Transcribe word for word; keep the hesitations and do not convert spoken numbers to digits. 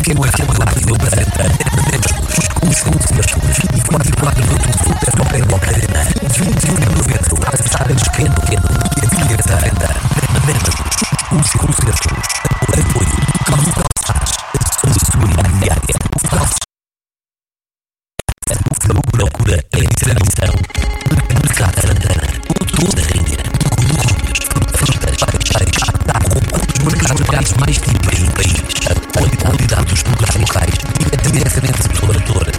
que o F M Rádio apresenta os concertos vinte e quatro minutos super top rock arena vinte e um de novembro às salas Pequeno Pequeno e a bilheta venda os concertos apoio Cláudio Calças Solidária procura a edição Mercado Santana toda a rainha os mercados mais típicos do país, a qualidade dos produtos locais e diretamente do produtor.